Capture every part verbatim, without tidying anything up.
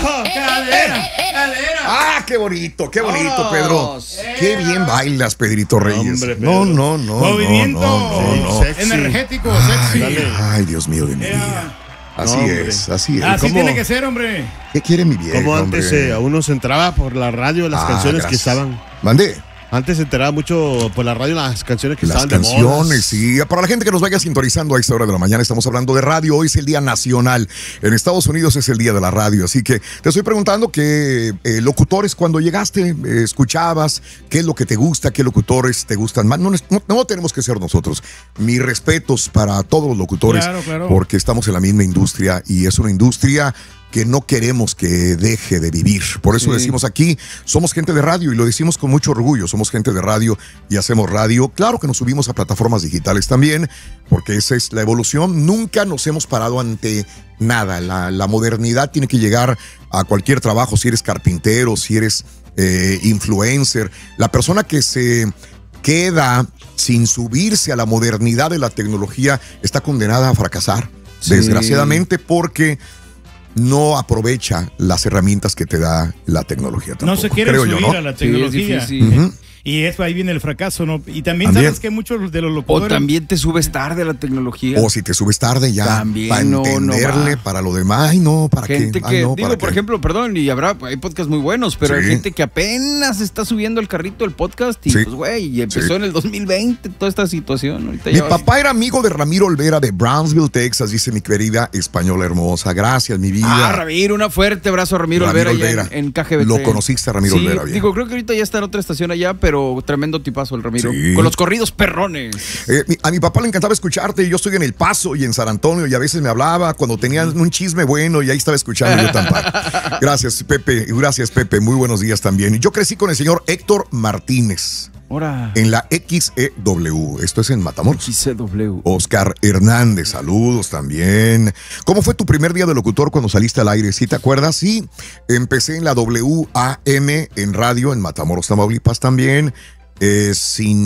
¡Oh, cadera! ¡Cadera! ¡Ah, qué bonito, qué bonito, Vámonos. Pedro! ¡Qué bien bailas, Pedrito Reyes! Hombre, no, Pedro. no, no, Movimiento no, no, no, no. sexy. Energético, Ay, sexy. ay, Dios mío de mi Yeah. vida. Así No, hombre. es, así es. Así ¿Cómo- tiene que ser, hombre. ¿Qué quiere mi vieja, Como antes hombre? eh, uno se enteraba por la radio las Ah, canciones gracias. que estaban. Mandé. Antes se enteraba mucho por la radio las canciones que Las estaban de moda. canciones, sí. Para la gente que nos vaya sintonizando a esta hora de la mañana, estamos hablando de radio. Hoy es el Día Nacional. En Estados Unidos es el Día de la Radio. Así que te estoy preguntando qué eh, locutores, cuando llegaste, eh, escuchabas, qué es lo que te gusta, qué locutores te gustan más. No, no, no tenemos que ser nosotros. Mis respetos para todos los locutores, Claro, claro. porque estamos en la misma industria y es una industria que no queremos que deje de vivir. Por eso Sí. decimos aquí, somos gente de radio y lo decimos con mucho orgullo, somos gente de radio y hacemos radio. Claro que nos subimos a plataformas digitales también, porque esa es la evolución. Nunca nos hemos parado ante nada. La, la modernidad tiene que llegar a cualquier trabajo, si eres carpintero, si eres eh, influencer. La persona que se queda sin subirse a la modernidad de la tecnología está condenada a fracasar, Sí. desgraciadamente, porque no aprovecha las herramientas que te da la tecnología. No se tampoco, quiere creo subir yo, ¿no? a la Sí, es tecnología. difícil. Ujú. Y eso ahí viene el fracaso, ¿no? Y también, También. sabes que muchos de los O locutores. también te subes tarde a la tecnología. O si te subes tarde ya, También, para no, no entenderle, va. para lo demás. Ay, no, ¿para Gente qué? que, Ay, no, digo, ¿para por qué? ejemplo, perdón, y habrá, hay podcasts muy buenos, pero hay Sí. gente que apenas está subiendo al carrito el podcast y Sí. pues, güey, y empezó Sí. en el dos mil veinte toda esta situación. Ahorita Mi ya va- papá era amigo de Ramiro Olvera de Brownsville, Texas, dice mi querida española hermosa. Gracias, mi vida. Ah, Ramiro, un fuerte abrazo a Ramiro, Ramiro Olvera, allá Olvera. en, en K G B T. Lo conociste a Ramiro Sí, Olvera, bien. digo, creo que ahorita ya está en otra estación allá, pero tremendo tipazo el Ramiro. Sí. Con los corridos perrones. Eh, mi- a mi papá le encantaba escucharte. Yo estoy en El Paso y en San Antonio y a veces me hablaba cuando tenían un chisme bueno y ahí estaba escuchando yo también. Gracias, Pepe. Gracias, Pepe. Muy buenos días también. Y yo crecí con el señor Héctor Martínez Ahora, en la X E W. Esto es en Matamoros. X C W. Oscar Hernández, saludos también. ¿Cómo fue tu primer día de locutor cuando saliste al aire? ¿Sí te acuerdas? Sí, empecé en la W A M en radio en Matamoros, Tamaulipas también. Eh,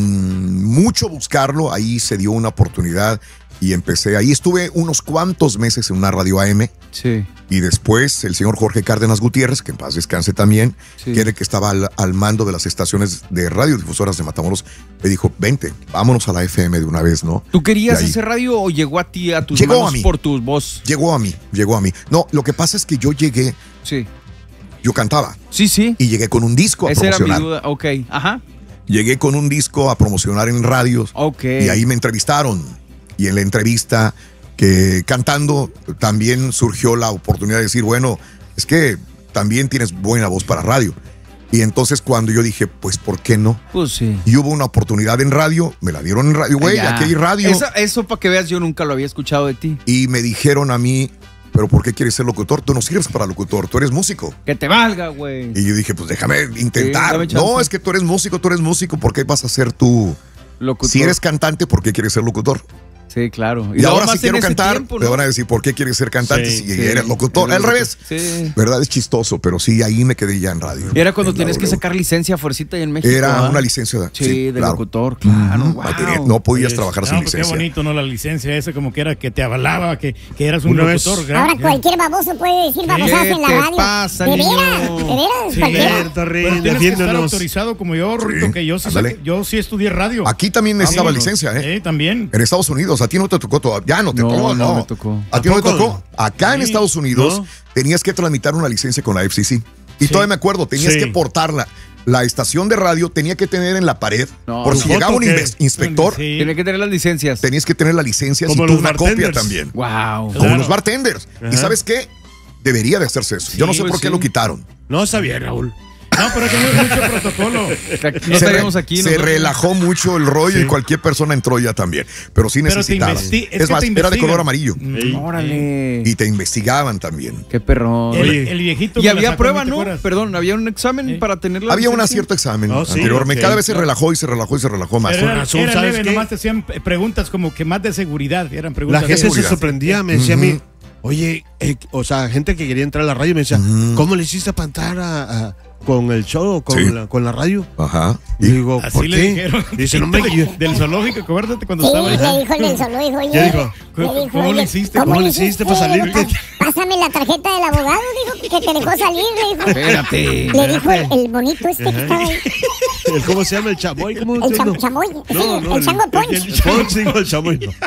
sin mucho buscarlo, ahí se dio una oportunidad y empecé. Ahí estuve unos cuantos meses en una radio A M. Sí. Y después el señor Jorge Cárdenas Gutiérrez, que en paz descanse también, Sí. que era el que estaba al, al mando de las estaciones de radiodifusoras de Matamoros, me dijo, vente, vámonos a la F M de una vez, ¿no? ¿Tú querías Y ahí- hacer radio o llegó a ti, a tus Llegó manos a mí. por tu voz? Llegó a mí, llegó a mí. No, lo que pasa es que yo llegué, Sí. yo cantaba Sí, sí. y llegué con un disco a Esa era mi promocionar. duda. Ok. Ajá. Llegué con un disco a promocionar en radios Ok. y ahí me entrevistaron. Y en la entrevista, que cantando, también surgió la oportunidad de decir, bueno, es que también tienes buena voz para radio. Y entonces cuando yo dije, pues, ¿por qué no? Pues sí. Y hubo una oportunidad en radio, me la dieron en radio, güey, Ya. aquí hay radio. Esa- eso para que veas, yo nunca lo había escuchado de ti. Y me dijeron a mí, ¿pero por qué quieres ser locutor? Tú no sirves para locutor, tú eres músico. Que te valga, güey. Y yo dije, pues déjame Sí, intentar. dame chance. No, es que tú eres músico, tú eres músico, ¿por qué vas a ser tú? Locutor. Si eres cantante, ¿por qué quieres ser locutor? Sí, claro. Y, luego ahora más si quiero en ese cantar, tiempo, me ¿no? van a decir, ¿por qué quieres ser cantante Sí, si Sí, eres locutor? eres Al revés. Sí. ¿Verdad? Es chistoso, pero sí, ahí me quedé ya en radio. Era cuando En la tienes que W. sacar licencia a fuercita ahí en México. Era ¿ah? una licencia de, Sí, de claro. locutor, claro. Ujú. Wow. No tenía- no podías Sí. trabajar No, sin pues qué licencia. bonito, ¿no? La licencia esa como que era que te avalaba, que, que eras un Una vez- locutor. ¿verdad? Ahora cualquier baboso puede decir babosadas ¿Qué en la te radio. pasa, ¿De niño? veras? ¿De veras? Sí, Cualquiera. Cierto, Rin, Pero tienes que estar defiéndonos. autorizado como yo, Rito, que yo sí, ándale. saqué- yo sí estudié radio. Aquí también necesitaba Vámonos. licencia, ¿eh? Sí, también. En Estados Unidos, a ti no te tocó todavía. Ya no te No, tocó, no no. me tocó. A ti no te ¿Tampoco? tocó. Acá en Sí. Estados Unidos ¿No? tenías que tramitar una licencia con la F C C. Y Sí. todavía me acuerdo, tenías Sí. que portarla. La estación de radio tenía que tener en la pared, No, por ¿tu si llegaba foto un qué? inves- inspector, Sí. Tiene que tener las licencias. tenías que tener la licencia y Como tú los una copia bartenders. también. Wow. Como Claro. los bartenders. ¿Y Ajá. sabes qué? Debería de hacerse eso. Yo no sé pues por qué sí. lo quitaron. No, está bien, Raúl. No, pero es que no es mucho protocolo. No se estaríamos re- aquí. se nosotros. relajó mucho el rollo y cualquier persona entró ya también. Pero sí Pero te necesitaban. investi- es Es que más, te era de investigan. color amarillo. Ey. Órale. Y te investigaban también. Qué perrón. El, Oye. el viejito. Y me la había sacó, prueba, te ¿no? acuerdas? Perdón, había un examen Sí. para tener la Había un licencia? cierto examen Oh, sí, anteriormente. ok. Cada vez se relajó y se relajó y se relajó más. Pero Con era, razón, era ¿sabes leve, qué? nomás te hacían eh, preguntas como que más de seguridad. Eran La preguntas de gente se seguridad. sorprendía, me decía a mí, Oye, eh, o sea, gente que quería entrar a la radio me decía, Mm. ¿cómo le hiciste para entrar a, a- con el show, con, Sí. la, con la radio? Ajá. Y digo, Así ¿por le qué? dijeron. Dice, no, hombre, que yo- Del zoológico, acuérdate cuando Sí, estaba allá. le dijo el del zoológico, oye. ¿Qué dijo? Le dijo, ¿Cómo oye, le hiciste? ¿Cómo le hiciste para salirte? Dijo, "Pa- Pásame la tarjeta del abogado", dijo, que te dejó salir, le dijo. Espérate. Le dijo el, el bonito este que estaba ahí. el- ¿Cómo se llama? ¿El chamoy? ¿Cómo El se cham- llama? chamoy. Sí, No, no, el chango el- punch. el Punch, digo, el chamoy. no.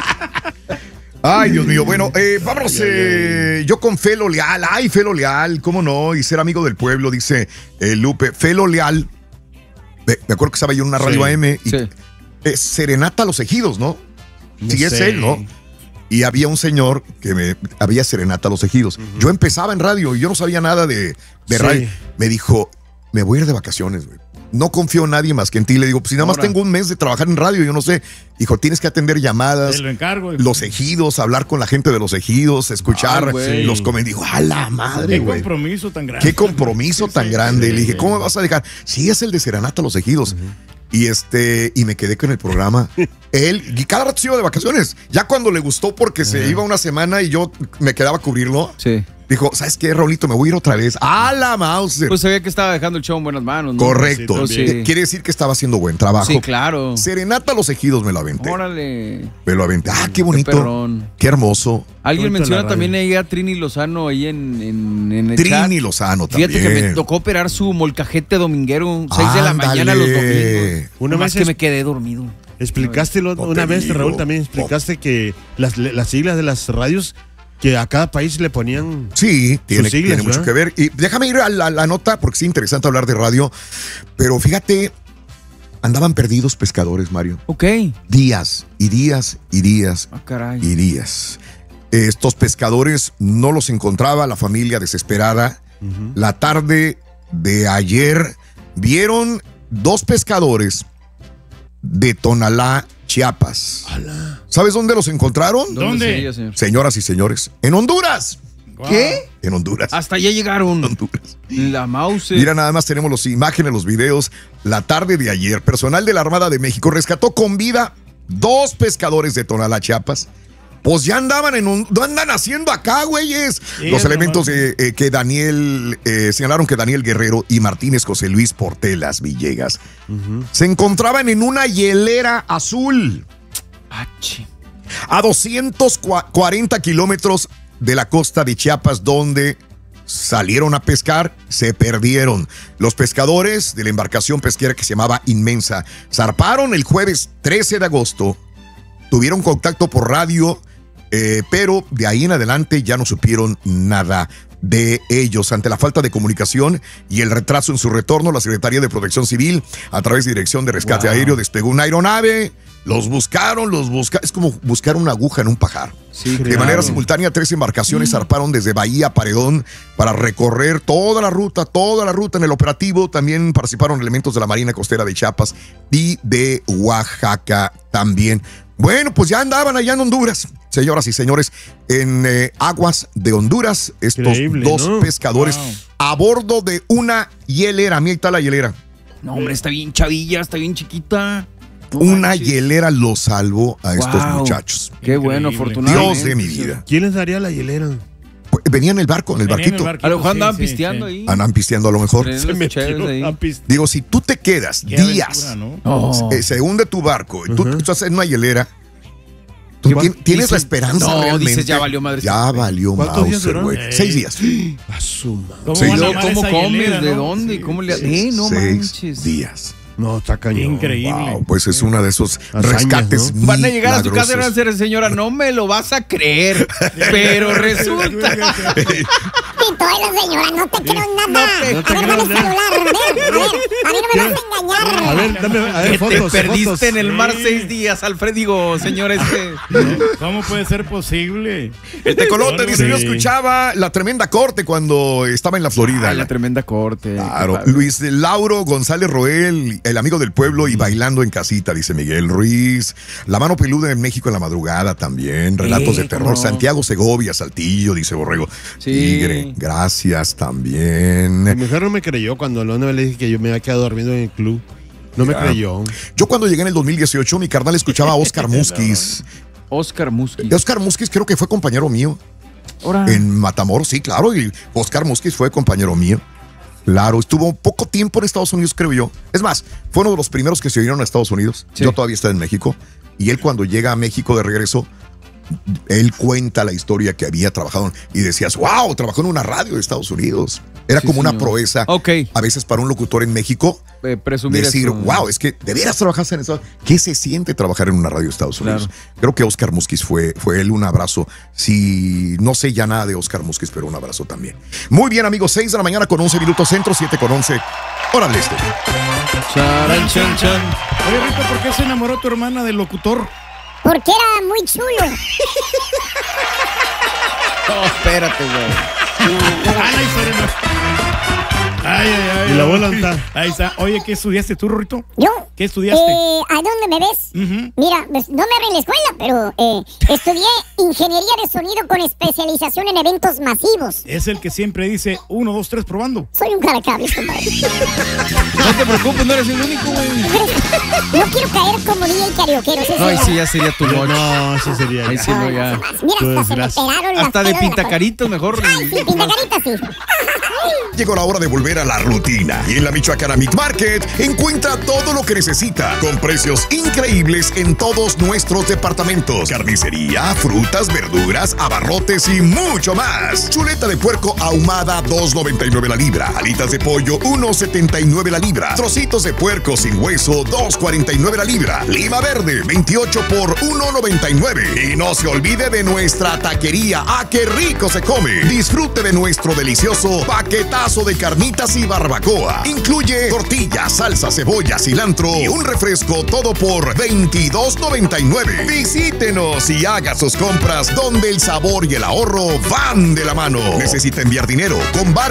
Ay, Dios mío. Bueno, eh, vámonos. eh, yo con Felo Leal. Ay, Felo Leal, ¿cómo no? Y ser amigo del pueblo, dice eh, Lupe. Felo Leal. Me, me acuerdo que estaba yo en una radio Sí, A M y sí. eh, serenata a los ejidos, ¿no? No Sí, es sé. él, ¿no? Y había un señor que me había serenata a los ejidos. Yo empezaba en radio y yo no sabía nada de, de Sí. radio. Me dijo, me voy a ir de vacaciones, güey. No confío en nadie más que en ti. Le digo, pues si nada más Ahora. tengo un mes de trabajar en radio, yo no sé. Dijo, tienes que atender llamadas, Te lo encargo. los ejidos, hablar con la gente de los ejidos, escuchar Ay, güey. los comentarios. Digo, a la madre, Qué güey. compromiso tan grande. Qué compromiso Sí, tan sí, grande. sí, Le dije, sí. ¿cómo me vas a dejar? Sí, es el de Serenata a los Ejidos. Y este, y me quedé con el programa. Él, y cada rato se iba de vacaciones. Ya cuando le gustó porque se iba una semana y yo me quedaba a cubrirlo, Sí. dijo, ¿sabes qué, Raulito? Me voy a ir otra vez. ¡A la mouse! Pues sabía que estaba dejando el show en buenas manos, ¿no? Correcto. Sí, también. Eh, Quiere decir que estaba haciendo buen trabajo. Sí, claro. Serenata a los Ejidos me lo aventé. Órale. Me lo aventé. Ah, qué bonito. perrón. Qué hermoso. Alguien Ahorita menciona la también radio. ahí a Trini Lozano ahí en, en, en el chat. Trini Lozano también. Fíjate que me tocó operar su molcajete dominguero, seis de la Ándale. mañana los domingos. Una Más vez que es- me quedé dormido. Explicaste lo- No una te vez, digo. Raúl, también explicaste que las, las siglas de las radios, que a cada país le ponían... Sí, tiene, siglas, tiene mucho ¿verdad? que ver. Y déjame ir a la, la nota porque es interesante hablar de radio. Pero fíjate, andaban perdidos pescadores, Mario. Ok. Días y días y días Ah, caray. y días. Estos pescadores no los encontraba, la familia desesperada. La tarde de ayer vieron dos pescadores de Tonalá, Chiapas. ¿Sabes dónde los encontraron? ¿Dónde? sería, señor? Señoras y señores, en Honduras. Guau. ¿Qué? En Honduras. Hasta allá llegaron. Honduras. La mouse. Mira, nada más tenemos las imágenes, los videos. La tarde de ayer, personal de la Armada de México rescató con vida dos pescadores de Tonalá, Chiapas. Pues ya andaban en un... ¿No andan haciendo acá, güeyes? Sí, Los no elementos mames. eh, eh, que Daniel... eh, señalaron que Daniel Guerrero y Martínez José Luis Portelas Villegas se encontraban en una hielera azul Ah, chi. a doscientos cuarenta kilómetros de la costa de Chiapas, donde salieron a pescar, se perdieron. Los pescadores de la embarcación pesquera que se llamaba Inmensa zarparon el jueves trece de agosto, tuvieron contacto por radio, eh, pero de ahí en adelante ya no supieron nada de ellos. Ante la falta de comunicación y el retraso en su retorno, la Secretaría de Protección Civil, a través de Dirección de Rescate Wow. Aéreo, despegó una aeronave. Los buscaron, los buscaron. Es como buscar una aguja en un pajar. Sí, De claro. manera simultánea, tres embarcaciones Mm. zarparon desde Bahía Paredón para recorrer toda la ruta, toda la ruta. En el operativo también participaron elementos de la Marina Costera de Chiapas y de Oaxaca también. Bueno, pues ya andaban allá en Honduras, señoras y señores, en eh, aguas de Honduras, estos Increíble, dos ¿no? pescadores Wow. a bordo de una hielera. Mira, ahí está la hielera. No, hombre, está bien chavilla, está bien chiquita. No Una manches. hielera los salvó a estos Wow. muchachos. Qué bueno, Increíble. afortunadamente. Dios de mi vida. ¿Quién les daría la hielera? Pues, venía en el barco, en el Venía en el barquito. barquito, A lo mejor sí, andaban sí, pisteando sí. ahí. Andan pisteando a lo mejor. Tres los chéves ahí. a pista. Digo, si tú te quedas Qué días, aventura, ¿no? Oh. eh, se hunde tu barco y tú, Ujú. tú estás en una hielera, tú ¿Cuán- tien- tienes dices- la esperanza no, realmente. dices, ya valió madre Ya este valió ¿Cuántos días Mauser, duró? güey. Ey. Seis días. A su madre. ¿Cómo Sí, van a no, amar ¿Cómo esa comes? hielera, ¿De no? dónde? Sí, ¿Cómo le sí. Eh, no Seis manches. días. No, está cañón. Increíble. Wow, pues es una de esos Hazañas, rescates. ¿no? Van a llegar a su casa y van a milagrosos. decir, señora, no me lo vas a creer. Pero resulta. Y toda la señora, no te creo nada. te- no te a ver, creo dame el nada. celular. A ver, a ver. A mí no me vas a engañar. A ver, dame a ver, Que fotos, te perdiste fotos. en el mar Sí. seis días, Alfred. Digo, señor, este. ¿Cómo puede ser posible? El tecolote dice: Sí. yo escuchaba la tremenda corte cuando estaba en la Florida. Ay, la tremenda corte. Claro, Qué padre. Luis Lauro González Roel, el amigo del pueblo y bailando en casita, dice Miguel Ruiz. La mano peluda en México en la madrugada también. Relatos Sí, de terror. cómo no. Santiago Segovia, Saltillo, dice Borrego. Sí. Tigre, gracias Mi también. mujer no me creyó cuando la una vez le dije que yo me había quedado dormido en el club. No me Ya. creyó. Yo cuando llegué en el dos mil dieciocho, mi carnal escuchaba a Oscar Musquiz. Oscar Musquiz. Oscar Musquiz creo que fue compañero mío. Ahora. En Matamoros, sí, claro. Y Oscar Musquiz fue compañero mío. Claro, estuvo poco tiempo en Estados Unidos, creo yo. Es más, fue uno de los primeros que se vinieron a Estados Unidos. Sí. Yo todavía estaba en México. Y él cuando llega a México de regreso, él cuenta la historia que había trabajado y decías, wow, trabajó en una radio de Estados Unidos. Era Sí, como una señor. proeza Ok. a veces para un locutor en México Eh, presumir decir, eso. wow, es que de veras trabajaste en Estados Unidos. ¿Qué se siente trabajar en una radio de Estados Unidos? Claro. Creo que Oscar Musquiz fue, fue él. Un abrazo. Si no sé ya nada de Oscar Musquiz, pero un abrazo también. Muy bien, amigos, seis de la mañana con once minutos centro, siete con once. Órale este. Charan, chan, chan. Oye, Rito, ¿por qué se enamoró tu hermana del locutor? Porque era muy chulo. No, espérate, güey. Ah, la historia no. Ay, ay, ay. Y la bola está. Ahí está. Oye, ¿qué estudiaste tú, Rorrito? ¿Yo? ¿Qué estudiaste? Eh, ¿A dónde me ves? Ujú. Mira, pues, no me abren la escuela, pero eh, estudié ingeniería de sonido con especialización en eventos masivos. Es el que siempre dice uno, dos, tres, probando. Soy un caracables, compadre. No te preocupes, no eres el único, güey. No quiero caer como D J Carioquero. ¿sí? No, ahí sí ya sería tu No, noche. no, eso sería. Ahí ya. sí, no, ya. Mira, Tu hasta se me desgracia. pegaron las Hasta de pelos la pintacaritos mejor. cara. Ay, sí, pintacaritas, sí. Llegó la hora de volver a la rutina. Y en la Michoacana Meat Market encuentra todo lo que necesita con precios increíbles en todos nuestros departamentos. Carnicería, frutas, verduras, abarrotes y mucho más. Chuleta de puerco ahumada, dos noventa y nueve la libra. Alitas de pollo, uno setenta y nueve la libra. Trocitos de puerco sin hueso, dos cuarenta y nueve la libra. Lima verde, veintiocho por uno noventa y nueve. Y no se olvide de nuestra taquería. ¡Ah, qué rico se come! Disfrute de nuestro delicioso paquetazo de carnitas y barbacoa. Incluye tortillas, salsa, cebolla, cilantro y un refresco, todo por veintidós noventa y nueve. Visítenos y haga sus compras donde el sabor y el ahorro van de la mano. ¿Necesita enviar dinero? Con Bar